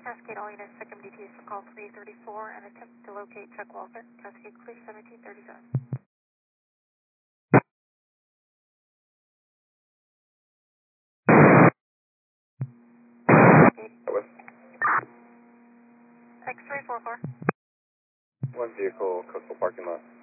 Cascade all units, second BTs for call 334 and attempt to locate Chuck Walker. Cascade clear 1737. With X344. one vehicle, coastal parking lot.